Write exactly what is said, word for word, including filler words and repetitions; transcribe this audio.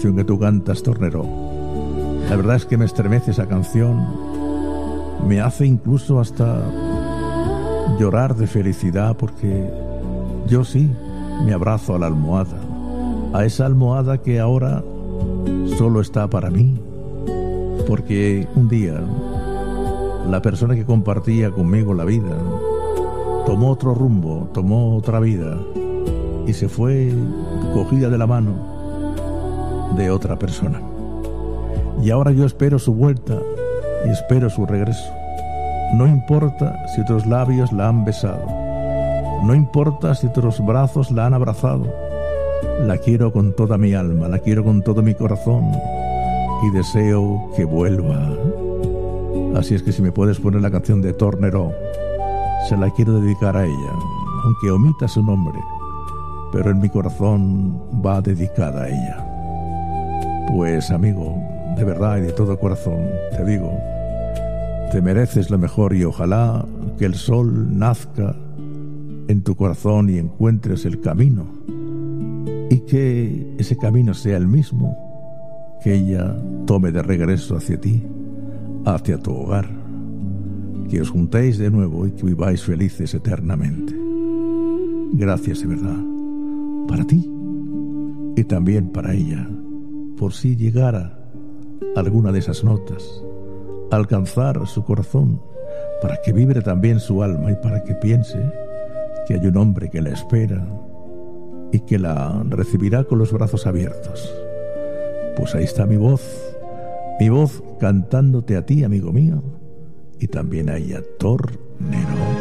canción que tú cantas, Tornero. La verdad es que me estremece esa canción, me hace incluso hasta llorar de felicidad, porque yo sí me abrazo a la almohada, a esa almohada que ahora solo está para mí, porque un día la persona que compartía conmigo la vida tomó otro rumbo, tomó otra vida y se fue cogida de la mano de otra persona. Y ahora yo espero su vuelta y espero su regreso. No importa si otros labios la han besado, no importa si otros brazos la han abrazado. La quiero con toda mi alma, la quiero con todo mi corazón y deseo que vuelva. Así es que si me puedes poner la canción de Tornero, se la quiero dedicar a ella, aunque omita su nombre, pero en mi corazón va dedicada a ella. Pues amigo, de verdad y de todo corazón te digo, te mereces lo mejor y ojalá que el sol nazca en tu corazón y encuentres el camino, y que ese camino sea el mismo que ella tome de regreso hacia ti, hacia tu hogar, que os juntéis de nuevo y que viváis felices eternamente. Gracias de verdad, para ti y también para ella, por si llegara alguna de esas notas a alcanzar su corazón, para que vibre también su alma y para que piense que hay un hombre que la espera y que la recibirá con los brazos abiertos. Pues ahí está mi voz, mi voz cantándote a ti, amigo mío, y también a ella, Tornero.